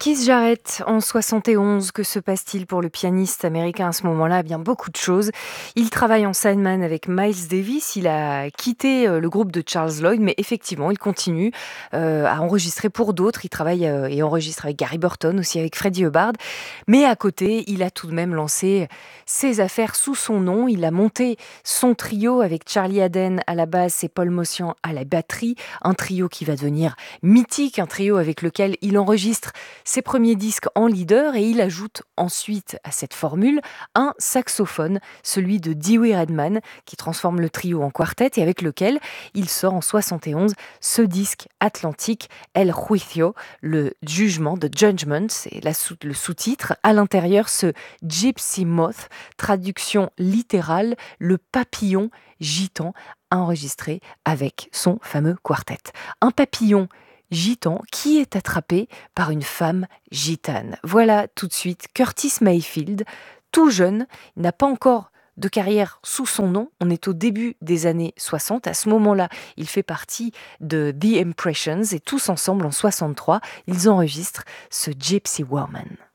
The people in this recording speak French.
Keith Jarrett en 71, que se passe-t-il pour le pianiste américain à ce moment-là? Eh bien, beaucoup de choses. Il travaille en sideman avec Miles Davis. Il a quitté le groupe de Charles Lloyd, mais effectivement, il continue à enregistrer pour d'autres. Il travaille et enregistre avec Gary Burton, aussi avec Freddie Hubbard. Mais à côté, il a tout de même lancé ses affaires sous son nom. Il a monté son trio avec Charlie Haden à la basse et Paul Motian à la batterie. Un trio qui va devenir mythique, un trio avec lequel il enregistre ses premiers disques en leader et il ajoute ensuite à cette formule un saxophone, celui de Dewey Redman, qui transforme le trio en quartet et avec lequel il sort en 71 ce disque atlantique El Juicio, le jugement, The Judgment, c'est le sous-titre. À l'intérieur, ce Gypsy Moth, traduction littérale, le papillon gitan, enregistré avec son fameux quartet. Un papillon gitan qui est attrapé par une femme gitane. Voilà tout de suite Curtis Mayfield, tout jeune, il n'a pas encore de carrière sous son nom. On est au début des années 60. À ce moment-là, il fait partie de The Impressions et tous ensemble en 63, ils enregistrent ce Gypsy Woman.